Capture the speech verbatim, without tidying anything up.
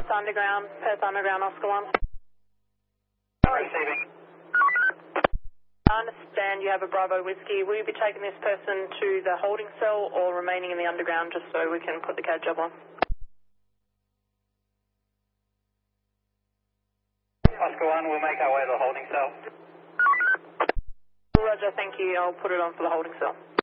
Underground, Perth Underground, Oscar one. Receiving. I understand you have a Bravo Whiskey. Will you be taking this person to the holding cell or remaining in the Underground just so we can put the CAD job on? Oscar one, we'll make our way to the holding cell. Roger, thank you. I'll put it on for the holding cell.